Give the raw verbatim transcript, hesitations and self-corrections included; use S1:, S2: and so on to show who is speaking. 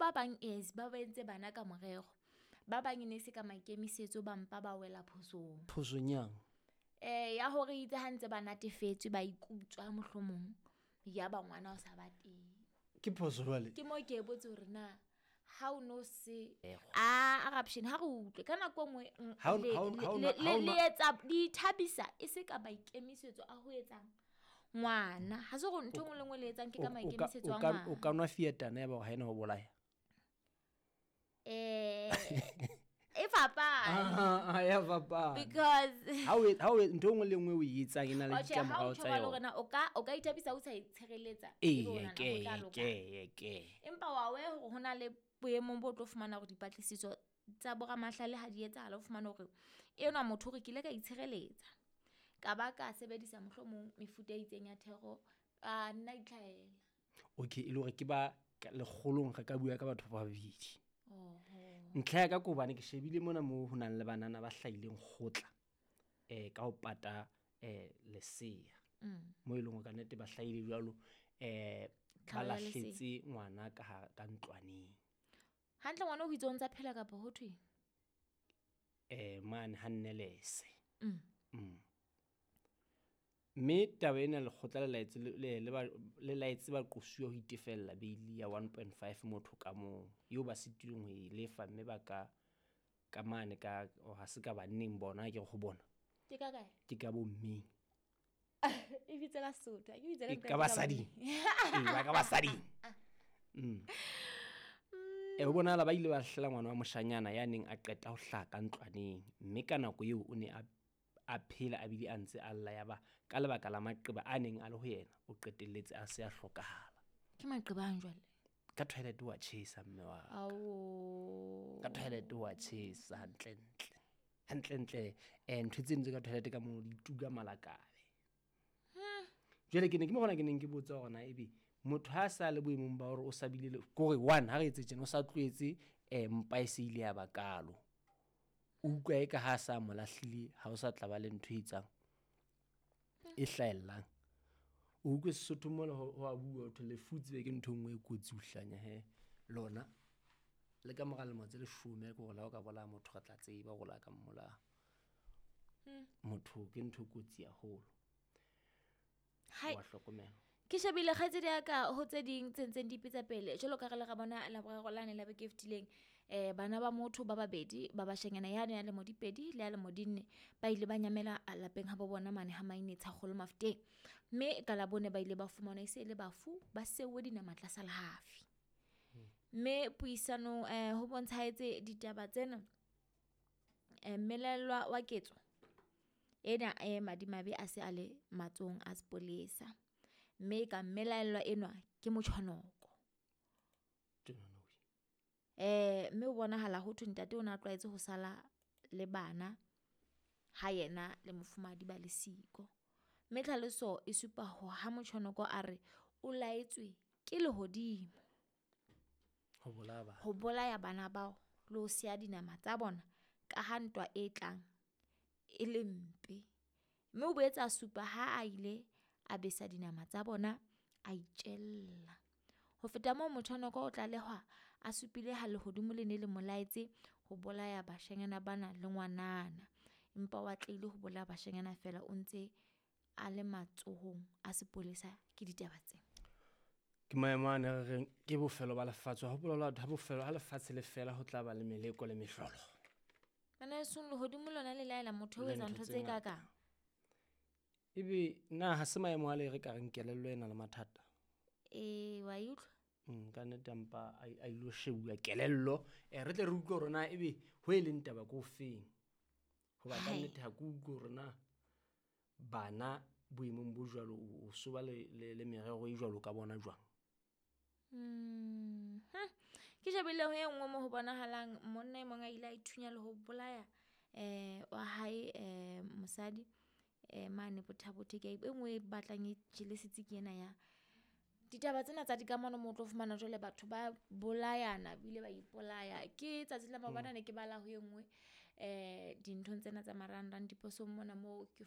S1: ba bang es ba bentse bana ka morero ba bang ne se ka maikemisetso ba mpa ba wela phosong
S2: phosonyang
S1: eh ya hore itse hantse ba natefetswe ba ikutswa mohlomong ya ba ngwana o sa ba teng
S2: ke phoso jwale
S1: ke mo ke botse hore na ha o no se a eruption ha go utlwe kana go ngwe le etsa di thabisa e se ka maikemisetso a ho etsang ngwana ha se go ntho ngwe le ngwe le etsang ke ka maikemisetso a ngwana
S2: o ka nwa fietana ya ba ha ena ho bolaya
S1: eh e papa
S2: ah ya papa
S1: because
S2: how it how ntho ngwe le ngwe o itsang ina le ka morao tsa
S1: yo ha o ka o ka ithabisa o sa itshereletsa
S2: e ke ke ke
S1: empa wa we ho hona le boemong bo tlo fumana gore dipatlisiso tsa bora mahlale ha di etsa hala o fumana gore ena motho re kile ka itshereletsa ka ba ka sebedisa mohlomong mefuta e itseng ya thero a nna itlhaela
S2: okay ile gore ke ba le kgolong ga ka bua ka batho ba babedi
S1: oh
S2: ntlha ka go bane ke shebile mona mo ho nang le banana ba hlaileng khotla eh ka ho pata eh lesea mo ileng ka nete ba hlaile jwalo eh ba lahletse ngwana ka ka ntlwaneng
S1: hantle ngwana o hitso ntsa phela ka bo ho thwe
S2: eh man hannelese
S1: mm
S2: mm me taba ena le khotla le laetse le le laetse ba qosuwa ho itefella beili ya one point five motho ka mo yo ba sitileng ho lefa mme ba ka ka mane ka o ha se ka ba nneng bona ke go bona
S1: ke ka kae
S2: ke ka bo mme
S1: e bitse ka sotha ke bitse
S2: ka basadi e ba ka basadi mm e o bona la ba ile ba hlela ngwana wa moshanyana ya neng a qeta ho hlaka ntlwaneng mme ka nako eo o ne a a phela a bile a ntse alla ya ba ka lebaka la maqeba a neng a le ho yena o qetelletse a se a hlokahala
S1: ke maqeba a njwale
S2: ka toilet wa chesa mme wa
S1: ao
S2: ka toilet wa chesa hantle ntle hantle ntle eh ntwetse ntse ka toilet ka mo di tuga malakabe jwale ke ne ke mo gona ke neng ke botsa gona ebe motho ha sa le boemong ba hore o sa bile gore one ha re etse tsena o sa tloetse eh mpa e se ile ya bakalo o utlwa e ka ha sa molahlile ha o sa tla ba le ntho itsang e hlaellang o utlwe Sesotho mo le ho a bua o thole futsi ke ntho ngwe e kotsi o hlanya he lona le ka mogale motse le shume go la o ka bola motho ga tla tseba go la ka mmola motho ke ntho kotsi ya holo wa hlokomela
S1: ke shebile khatse dia ka ho tse ding tsentseng dipitsa pele jalo ka re le ga bona la boraro lane la be giftileng eh bana ba motho ba babedi ba ba shengena ya ne le modipedi le ya le modinne ba ile ba nyamela lapeng ha bo bona mane ha mainetsa golo mafuteng mme ka la bone ba ile ba fumana ise le bafu ba sewe dina matlasa lehafi mme puisano eh ho bontshaetse ditaba tsena eh melelwa wa ketso ena e madimabe a se ale matsong a spolesa mme ka melaelwa enwa ke motshwanoko eh mme o bona hala ho thwe ntate o na tlwaetse ho sala le bana ha yena le mofumadi ba lesiko mme tlhaloso e supa ho ha motshwanoko a re o laetswe ke lehodimo
S2: ho bolaya
S1: ho bolaya bana bao le ho sia dinama tsa bona ka hantwa e tlang e le mpe mme o boetsa supa ha a ile a besa dinama tsa bona a itjella ho feta mo motshwanoko o tla lehwa a supile ha lehodimo le ne le molaetse ho bolaya bashanyana bana le ngwanana empa wa tlile ho bolaya bashanyana fela o ntse a le matsohong a sepolesa ke ditaba tse
S2: ke maemane re ke bofelo ba lefatshe ho bolela ha bofelo ha lefatshe le fela ho tla ba le meleko le mehlolo
S1: bana sun lehodimo lona le laela motho o etsa ntho tse kaka
S2: ebe na ha se maemo a le re ka re nkelello ena le mathata
S1: eh wa yutlwa
S2: mm ka nne tampa a ilo shebua kelello e re tle re utlwe rona ebe ho eleng taba go feng ho ba ka nne ha go utlwe rona bana boemong bo jwalo o so ba le le merero e jwalo ka bona jwang
S1: mm ke jabile ho engwe mo ho bonahalang monna e monga ile a ithunya le ho bolaya eh wa hae eh mosadi eh mane bothabothe ke engwe batlang e jelesitse ke ena ya ditaba tsena tsa dikamano mo tlo fumana jole batho ba bolayana bile ba ipolaya ke tsa tsela mabana ne ke bala ho engwe eh dintho tsena tsa marandang diposo mona mo ke